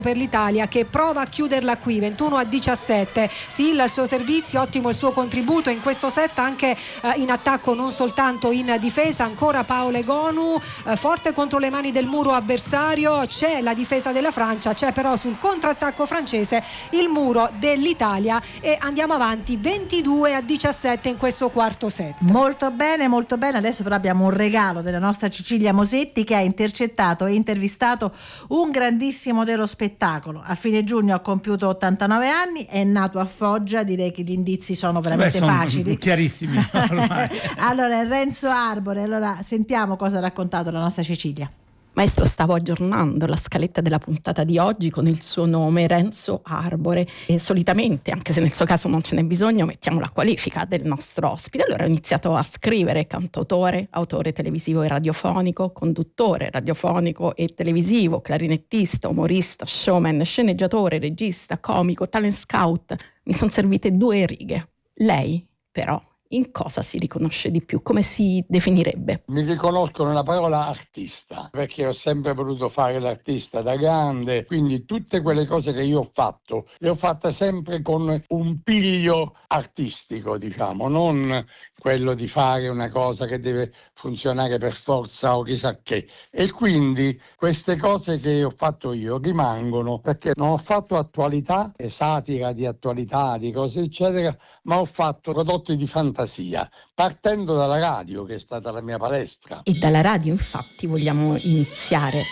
per l'Italia, che prova a chiuderla qui 21-17. Silla il suo servizio, ottimo il suo contributo in questo set, anche in attacco, non soltanto in difesa. Ancora Paolo Egonu, forte contro le mani del muro avversario. C'è la difesa della Francia, c'è però sul contrattacco francese il muro dell'Italia, e andiamo avanti 22-17 in questo quarto set. Molto bene, molto bene. Adesso però abbiamo un regalo della nostra Cecilia Mosetti, che ha intercettato e intervistato un grandissimo dello spettacolo. A fine giugno ha compiuto 89 anni, è nato a Foggia, direi che gli indizi sono veramente facili. Chiarissimi ormai. Allora è Renzo Arbore, allora sentiamo cosa ha raccontato la nostra Cecilia. Maestro, stavo aggiornando la scaletta della puntata di oggi con il suo nome, Renzo Arbore, e solitamente, anche se nel suo caso non ce n'è bisogno, mettiamo la qualifica del nostro ospite. Allora ho iniziato a scrivere: cantautore, autore televisivo e radiofonico, conduttore radiofonico e televisivo, clarinettista, umorista, showman, sceneggiatore, regista, comico, talent scout. Mi sono servite 2 righe. Lei, però, in cosa si riconosce di più? Come si definirebbe? Mi riconosco nella parola artista, perché ho sempre voluto fare l'artista da grande, quindi tutte quelle cose che io ho fatto, le ho fatte sempre con un piglio artistico, diciamo, non quello di fare una cosa che deve funzionare per forza o chissà che. E quindi queste cose che ho fatto io rimangono, perché non ho fatto attualità, satira di attualità, di cose eccetera, ma ho fatto prodotti di fantasia, partendo dalla radio, che è stata la mia palestra. E dalla radio infatti vogliamo iniziare.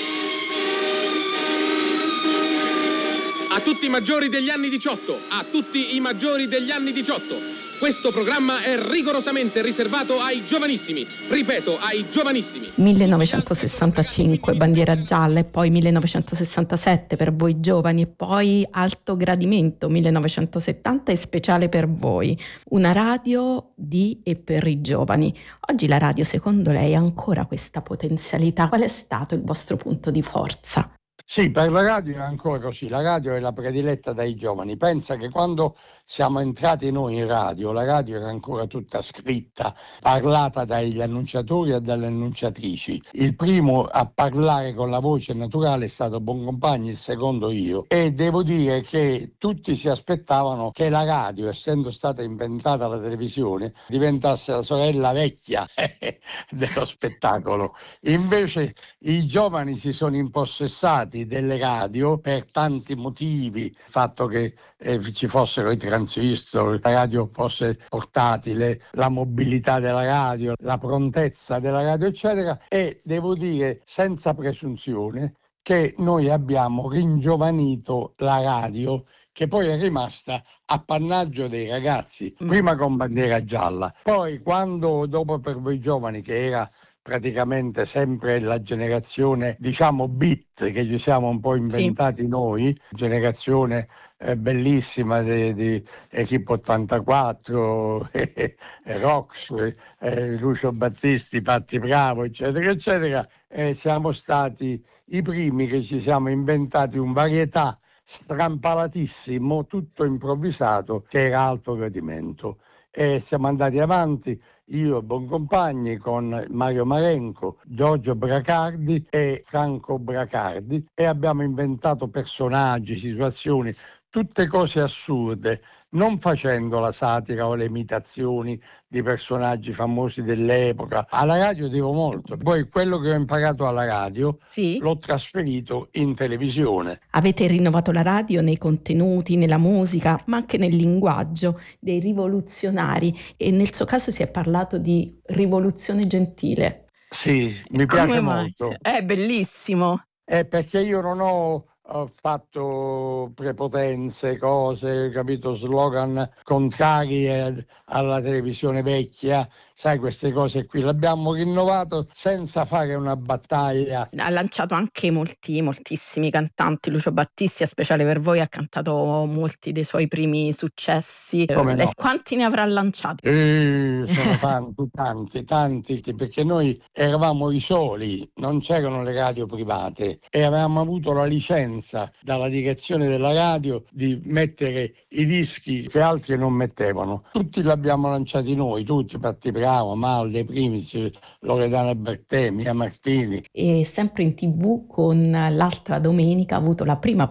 A tutti i maggiori degli anni 18, a tutti i maggiori degli anni 18. Questo programma è rigorosamente riservato ai giovanissimi. Ripeto, ai giovanissimi. 1965, bandiera gialla, e poi 1967 per voi giovani, e poi alto gradimento 1970 e speciale per voi. Una radio di e per i giovani. Oggi la radio, secondo lei, ha ancora questa potenzialità? Qual è stato il vostro punto di forza? Sì, per la radio è ancora così, la radio è la prediletta dai giovani. Pensa che quando siamo entrati noi in radio, la radio era ancora tutta scritta, parlata dagli annunciatori e dalle annunciatrici. Il primo a parlare con la voce naturale è stato Boncompagni, il secondo io. E devo dire che tutti si aspettavano che la radio, essendo stata inventata la televisione, diventasse la sorella vecchia dello spettacolo. Invece i giovani si sono impossessati delle radio per tanti motivi, il fatto che ci fossero i transistor, la radio fosse portatile, la mobilità della radio, la prontezza della radio eccetera, e devo dire senza presunzione che noi abbiamo ringiovanito la radio, che poi è rimasta appannaggio dei ragazzi, prima con bandiera gialla, poi quando dopo per voi giovani, che era praticamente sempre la generazione, diciamo, beat, che ci siamo un po' inventati noi, generazione bellissima di Equipe 84, Rox, Lucio Battisti, Patti Bravo, eccetera, eccetera. Siamo stati i primi che ci siamo inventati un varietà strampalatissimo, tutto improvvisato, che era alto gradimento. E siamo andati avanti, io e Boncompagni, con Mario Marenco, Giorgio Bracardi e Franco Bracardi, e abbiamo inventato personaggi, situazioni, tutte cose assurde, non facendo la satira o le imitazioni di personaggi famosi dell'epoca. Alla radio devo molto, poi quello che ho imparato alla radio l'ho trasferito in televisione. Avete rinnovato la radio nei contenuti, nella musica, ma anche nel linguaggio, dei rivoluzionari, e nel suo caso si è parlato di rivoluzione gentile. Sì, mi piace molto. È bellissimo. Perché io non ho fatto prepotenze, cose, capito, slogan contrari alla televisione vecchia, sai, queste cose qui l'abbiamo rinnovato senza fare una battaglia. Ha lanciato anche moltissimi cantanti. Lucio Battisti, a speciale per voi, ha cantato molti dei suoi primi successi. Come no? Quanti ne avrà lanciati? Sono tanti, perché noi eravamo i soli, non c'erano le radio private e avevamo avuto la licenza dalla direzione della radio di mettere i dischi che altri non mettevano. Tutti li abbiamo lanciati noi, tutti, Patti Bravo, Malde, Primici, Loredana Bertè, Mia Martini. E sempre in TV, con l'altra domenica, ha avuto la prima